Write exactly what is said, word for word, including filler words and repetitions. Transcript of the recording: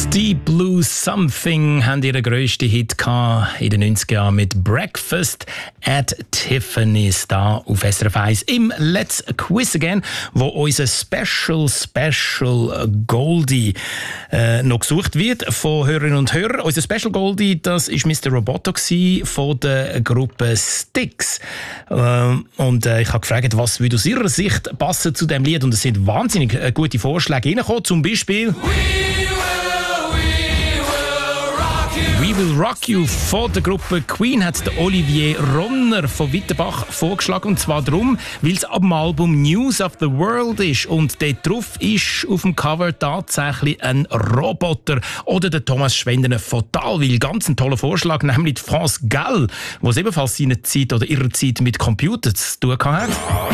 Deep Blue Something haben ihren grössten Hit in den neunziger Jahren mit Breakfast at Tiffany's da auf S R F eins im Let's Quiz Again, wo unser Special Special Goldie äh, noch gesucht wird von Hörerinnen und Hörern. Unser Special Goldie, das ist Mister Roboto von der Gruppe Styx. Äh, und äh, ich habe gefragt, was würde aus ihrer Sicht passen zu dem Lied, und es sind wahnsinnig äh, gute Vorschläge reingekommen, zum Beispiel We Will Rock You von der Gruppe Queen hat der Olivier Ronner von Wittenbach vorgeschlagen, und zwar darum, weil es ab dem Album News of the World ist und dort drauf ist auf dem Cover tatsächlich ein Roboter. Oder der Thomas Schwendener von Talwil, ganz ein toller Vorschlag, nämlich France Gall, wo es ebenfalls seine Zeit oder ihrer Zeit mit Computern zu tun hat.